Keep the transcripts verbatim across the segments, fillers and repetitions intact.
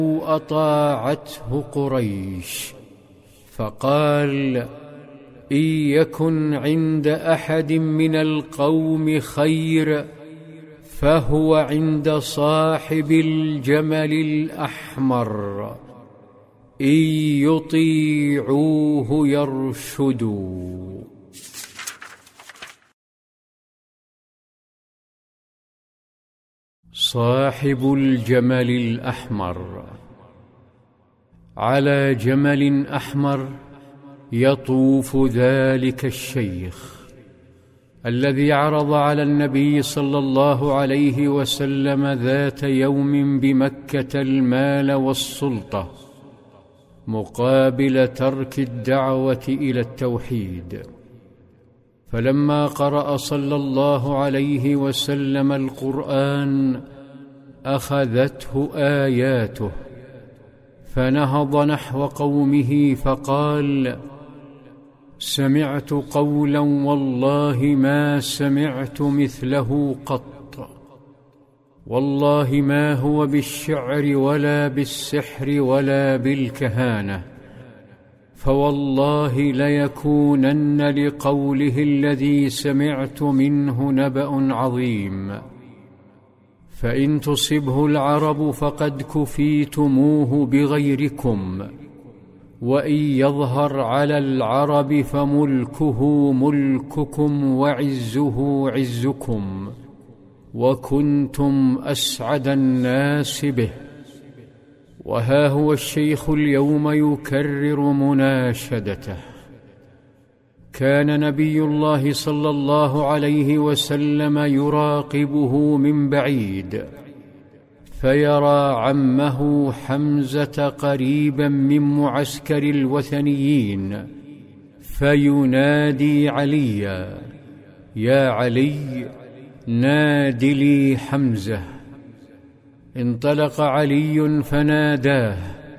أطاعته قريش، فقال: إن يكن عند أحد من القوم خير فهو عند صاحب الجمل الأحمر، إن يطيعوه يرشدوا. صاحب الجمل الأحمر. على جمل أحمر يطوف ذلك الشيخ الذي عرض على النبي صلى الله عليه وسلم ذات يوم بمكة المال والسلطة مقابل ترك الدعوة إلى التوحيد، فلما قرأ صلى الله عليه وسلم القرآن أخذته آياته، فنهض نحو قومه فقال: سمعت قولا والله ما سمعت مثله قط، والله ما هو بالشعر ولا بالسحر ولا بالكهانة، فوالله ليكونن لقوله الذي سمعت منه نبأ عظيم، فإن تصبه العرب فقد كفيتموه بغيركم، وإن يظهر على العرب فملكه ملككم وعزه عزكم، وكنتم أسعد الناس به. وها هو الشيخ اليوم يكرر مناشدته. كان نبي الله صلى الله عليه وسلم يراقبه من بعيد، فيرى عمه حمزة قريبا من معسكر الوثنيين، فينادي عليا: يا علي، ناد لي حمزة. انطلق علي فناداه،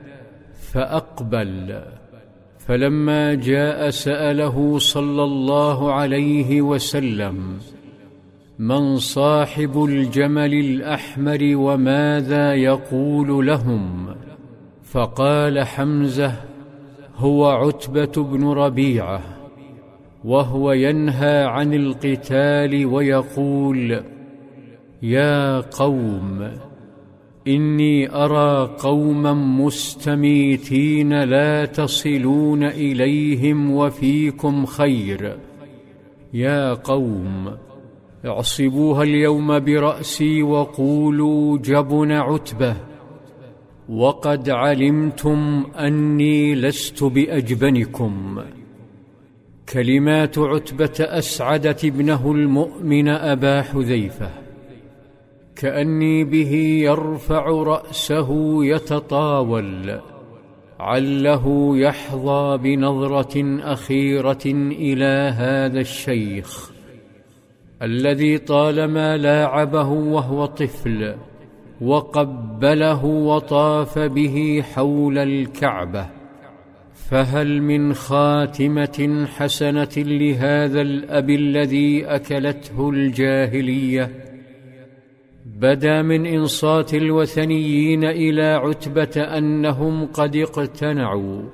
فأقبل، فلما جاء سأله صلى الله عليه وسلم: من صاحب الجمل الأحمر وماذا يقول لهم؟ فقال حمزة: هو عتبة بن ربيعة، وهو ينهى عن القتال ويقول: يا قوم، إني أرى قوما مستميتين لا تصلون إليهم وفيكم خير، يا قوم اعصبوها اليوم برأسي وقولوا جبن عتبة، وقد علمتم أني لست بأجبنكم. كلمات عتبة أسعدت ابنه المؤمن أبا حذيفة، كأني به يرفع رأسه يتطاول، عله يحظى بنظرة أخيرة إلى هذا الشيخ الذي طالما لاعبه وهو طفل، وقبله وطاف به حول الكعبة. فهل من خاتمة حسنة لهذا الأب الذي أكلته الجاهلية؟ بدا من إنصات الوثنيين إلى عتبة أنهم قد اقتنعوا،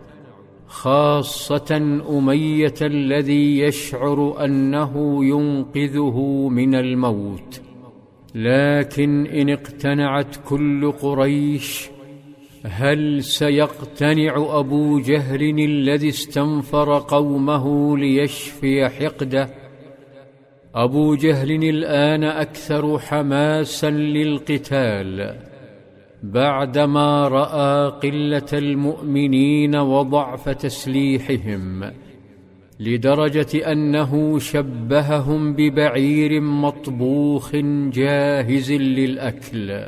خاصة أمية الذي يشعر أنه ينقذه من الموت. لكن إن اقتنعت كل قريش، هل سيقتنع أبو جهل الذي استنفر قومه ليشفي حقده؟ أبو جهل الآن أكثر حماسا للقتال بعدما رأى قلة المؤمنين وضعف تسليحهم، لدرجة أنه شبههم ببعير مطبوخ جاهز للأكل.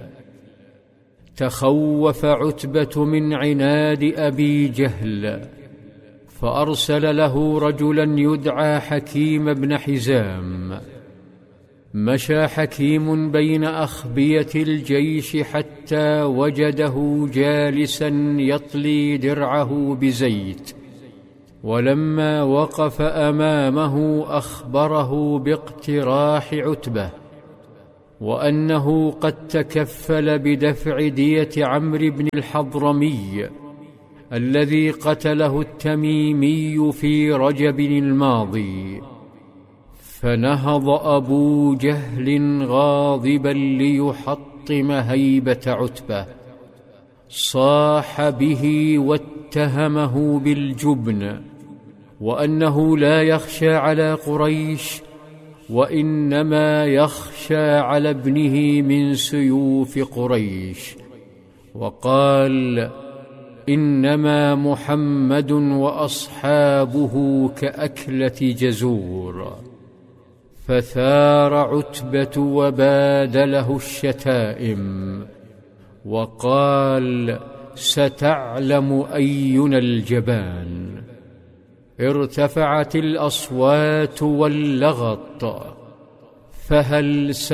تخوف عتبة من عناد أبي جهل، فأرسل له رجلا يدعى حكيم بن حزام. مشى حكيم بين أخبية الجيش حتى وجده جالسا يطلي درعه بزيت، ولما وقف أمامه أخبره باقتراح عتبة، وأنه قد تكفل بدفع دية عمرو بن الحضرمي الذي قتله التميمي في رجب الماضي. فنهض أبو جهل غاضبا ليحطم هيبة عتبة، صاح به واتهمه بالجبن، وأنه لا يخشى على قريش وإنما يخشى على ابنه من سيوف قريش، وقال: إنما محمد وأصحابه كأكلة جزور. فثار عتبة وبادله الشتائم وقال: ستعلم أينا الجبان. ارتفعت الأصوات واللغط، فهل